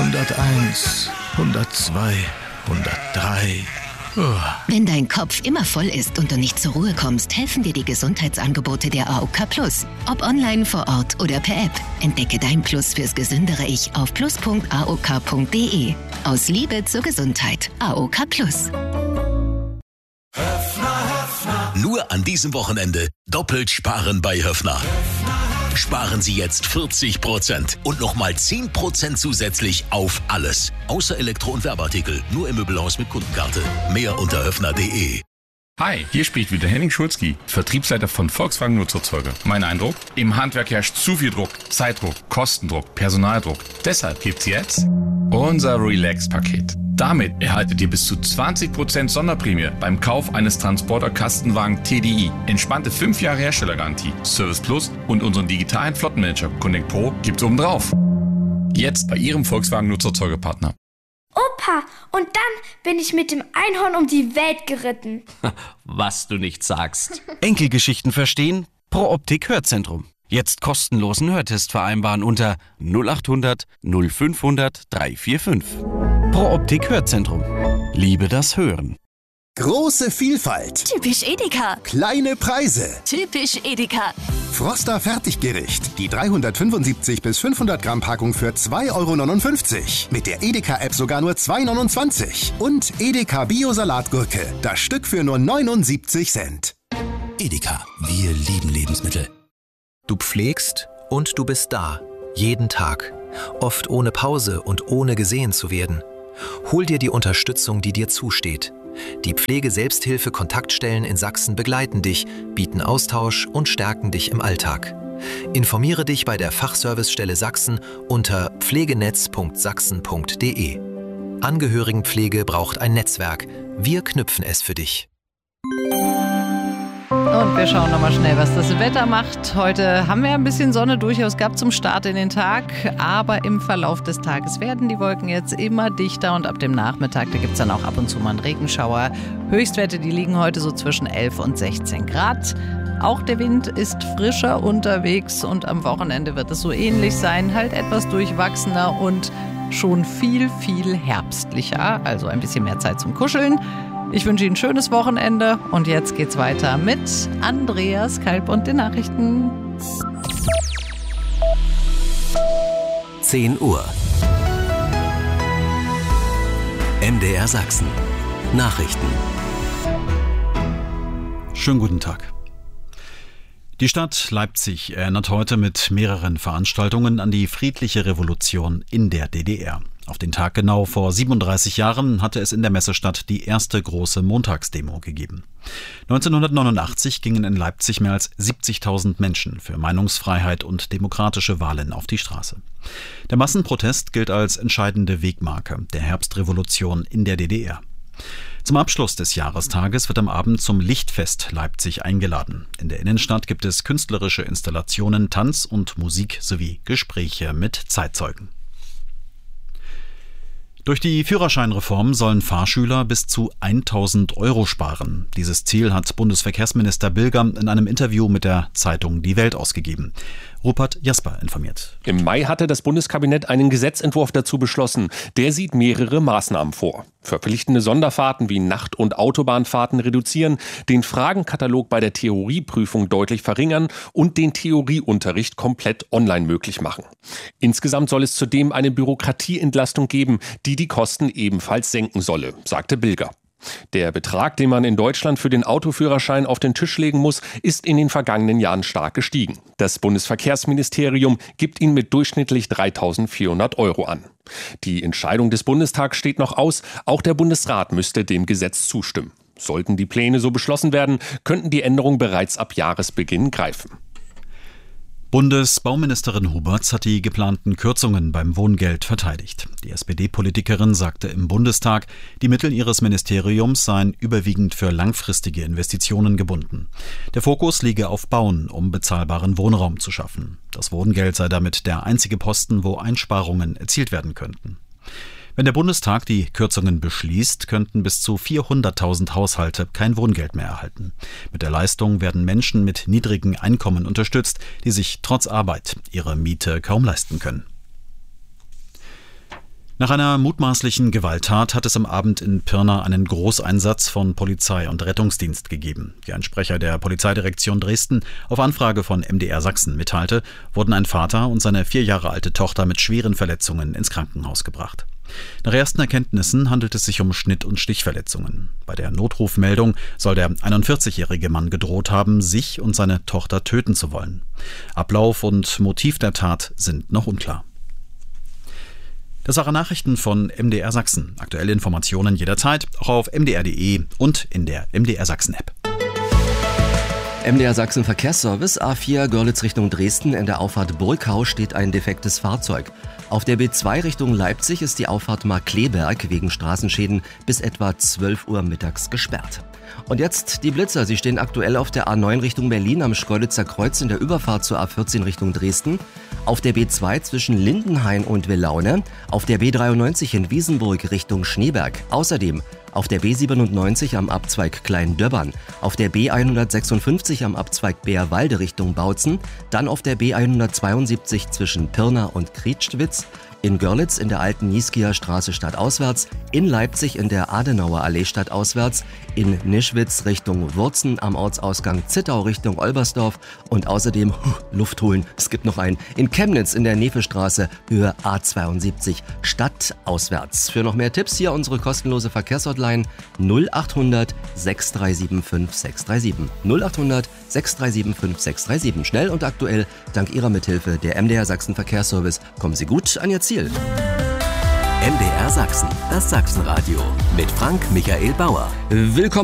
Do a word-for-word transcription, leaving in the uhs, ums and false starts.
hunderteins, hundertzwei, hundertdrei. Wenn dein Kopf immer voll ist und du nicht zur Ruhe kommst, helfen dir die Gesundheitsangebote der A O K Plus. Ob online, vor Ort oder per App. Entdecke dein Plus fürs gesündere Ich auf plus punkt a o k punkt d e. Aus Liebe zur Gesundheit. A O K Plus. Nur an diesem Wochenende doppelt sparen bei Höffner. Sparen Sie jetzt vierzig Prozent und nochmal zehn Prozent zusätzlich auf alles. Außer Elektro- und Werbeartikel. Nur im Möbelhaus mit Kundenkarte. Mehr unter höffner punkt de. Hi, hier spricht wieder Henning Schulzki, Vertriebsleiter von Volkswagen Nutzerzeuger. Mein Eindruck? Im Handwerk herrscht zu viel Druck, Zeitdruck, Kostendruck, Personaldruck. Deshalb gibt's jetzt unser Relax-Paket. Damit erhaltet ihr bis zu zwanzig Prozent Sonderprämie beim Kauf eines Transporter-Kastenwagen T D I. Entspannte fünf Jahre Herstellergarantie, Service Plus und unseren digitalen Flottenmanager Connect Pro gibt's obendrauf. Jetzt bei Ihrem Volkswagen Nutzerzeugerpartner. Opa, und dann bin ich mit dem Einhorn um die Welt geritten. Was du nicht sagst. Enkelgeschichten verstehen? Pro Optik Hörzentrum. Jetzt kostenlosen Hörtest vereinbaren unter null achthundert nullfünfhundert dreihundertfünfundvierzig. Pro Optik Hörzentrum. Liebe das Hören. Große Vielfalt. Typisch Edeka. Kleine Preise. Typisch Edeka. Froster Fertiggericht. Die dreihundertfünfundsiebzig bis fünfhundert Gramm Packung für zwei Euro neunundfünfzig. Mit der Edeka-App sogar nur zwei Euro neunundzwanzig. Und Edeka Bio-Salatgurke. Das Stück für nur neunundsiebzig Cent. Edeka, wir lieben Lebensmittel. Du pflegst und du bist da. Jeden Tag. Oft ohne Pause und ohne gesehen zu werden. Hol dir die Unterstützung, die dir zusteht. Die Pflege-Selbsthilfe-Kontaktstellen in Sachsen begleiten dich, bieten Austausch und stärken dich im Alltag. Informiere dich bei der Fachservicestelle Sachsen unter pflegenetz punkt sachsen punkt de. Angehörigenpflege braucht ein Netzwerk. Wir knüpfen es für dich. Und wir schauen nochmal schnell, was das Wetter macht. Heute haben wir ein bisschen Sonne durchaus gehabt zum Start in den Tag. Aber im Verlauf des Tages werden die Wolken jetzt immer dichter. Und ab dem Nachmittag, da gibt es dann auch ab und zu mal einen Regenschauer. Höchstwerte, die liegen heute so zwischen elf und sechzehn Grad. Auch der Wind ist frischer unterwegs. Und am Wochenende wird es so ähnlich sein. Halt etwas durchwachsener und schon viel, viel herbstlicher. Also ein bisschen mehr Zeit zum Kuscheln. Ich wünsche Ihnen ein schönes Wochenende und jetzt geht's weiter mit Andreas Kalb und den Nachrichten. zehn Uhr. M D R Sachsen. Nachrichten. Schönen guten Tag. Die Stadt Leipzig erinnert heute mit mehreren Veranstaltungen an die friedliche Revolution in der D D R. Auf den Tag genau vor siebenunddreißig Jahren hatte es in der Messestadt die erste große Montagsdemo gegeben. neunzehnhundertneunundachtzig gingen in Leipzig mehr als siebzigtausend Menschen für Meinungsfreiheit und demokratische Wahlen auf die Straße. Der Massenprotest gilt als entscheidende Wegmarke der Herbstrevolution in der D D R. Zum Abschluss des Jahrestages wird am Abend zum Lichtfest Leipzig eingeladen. In der Innenstadt gibt es künstlerische Installationen, Tanz und Musik sowie Gespräche mit Zeitzeugen. Durch die Führerscheinreform sollen Fahrschüler bis zu tausend Euro sparen. Dieses Ziel hat Bundesverkehrsminister Bilger in einem Interview mit der Zeitung Die Welt ausgegeben. Rupert Jasper informiert. Im Mai hatte das Bundeskabinett einen Gesetzentwurf dazu beschlossen. Der sieht mehrere Maßnahmen vor. Verpflichtende Sonderfahrten wie Nacht- und Autobahnfahrten reduzieren, den Fragenkatalog bei der Theorieprüfung deutlich verringern und den Theorieunterricht komplett online möglich machen. Insgesamt soll es zudem eine Bürokratieentlastung geben, die die Kosten ebenfalls senken solle, sagte Bilger. Der Betrag, den man in Deutschland für den Autoführerschein auf den Tisch legen muss, ist in den vergangenen Jahren stark gestiegen. Das Bundesverkehrsministerium gibt ihn mit durchschnittlich dreitausendvierhundert Euro an. Die Entscheidung des Bundestags steht noch aus. Auch der Bundesrat müsste dem Gesetz zustimmen. Sollten die Pläne so beschlossen werden, könnten die Änderungen bereits ab Jahresbeginn greifen. Bundesbauministerin Huberts hat die geplanten Kürzungen beim Wohngeld verteidigt. Die S P D-Politikerin sagte im Bundestag, die Mittel ihres Ministeriums seien überwiegend für langfristige Investitionen gebunden. Der Fokus liege auf Bauen, um bezahlbaren Wohnraum zu schaffen. Das Wohngeld sei damit der einzige Posten, wo Einsparungen erzielt werden könnten. Wenn der Bundestag die Kürzungen beschließt, könnten bis zu vierhunderttausend Haushalte kein Wohngeld mehr erhalten. Mit der Leistung werden Menschen mit niedrigen Einkommen unterstützt, die sich trotz Arbeit ihre Miete kaum leisten können. Nach einer mutmaßlichen Gewalttat hat es am Abend in Pirna einen Großeinsatz von Polizei und Rettungsdienst gegeben. Wie ein Sprecher der Polizeidirektion Dresden auf Anfrage von M D R Sachsen mitteilte, wurden ein Vater und seine vier Jahre alte Tochter mit schweren Verletzungen ins Krankenhaus gebracht. Nach ersten Erkenntnissen handelt es sich um Schnitt- und Stichverletzungen. Bei der Notrufmeldung soll der einundvierzigjährige Mann gedroht haben, sich und seine Tochter töten zu wollen. Ablauf und Motiv der Tat sind noch unklar. Das waren Nachrichten von M D R Sachsen. Aktuelle Informationen jederzeit, auch auf m d r punkt d e und in der M D R Sachsen App. M D R Sachsen Verkehrsservice A vier Görlitz Richtung Dresden. In der Auffahrt Burghau steht ein defektes Fahrzeug. Auf der B zwei Richtung Leipzig ist die Auffahrt Markkleeberg wegen Straßenschäden bis etwa zwölf Uhr mittags gesperrt. Und jetzt die Blitzer. Sie stehen aktuell auf der A neun Richtung Berlin am Schkeuditzer Kreuz in der Überfahrt zur A vierzehn Richtung Dresden. Auf der B zwei zwischen Lindenhain und Willaune. Auf der B dreiundneunzig in Wiesenburg Richtung Schneeberg. Außerdem auf der B siebenundneunzig am Abzweig Kleindöbbern, auf der B hundertsechsundfünfzig am Abzweig Beerwalde Richtung Bautzen, dann auf der B hundertzweiundsiebzig zwischen Pirna und Krietschwitz, in Görlitz in der alten Nieskieer Straße stadtauswärts, in Leipzig in der Adenauer Allee stadtauswärts, in Nischwitz Richtung Wurzen am Ortsausgang Zittau Richtung Olbersdorf und außerdem, huh, Luft holen, es gibt noch einen, in Chemnitz in der Nefestraße Höhe A zweiundsiebzig stadtauswärts. Für noch mehr Tipps hier unsere kostenlose Verkehrshotline null achthundert sechs drei sieben fünf sechs drei sieben. null achthundert sechs drei sieben fünf sechs drei sieben. Schnell und aktuell, dank Ihrer Mithilfe der M D R Sachsen Verkehrsservice. Kommen Sie gut an Ihr Ziel. M D R Sachsen, das Sachsenradio mit Frank Michael Bauer. Willkommen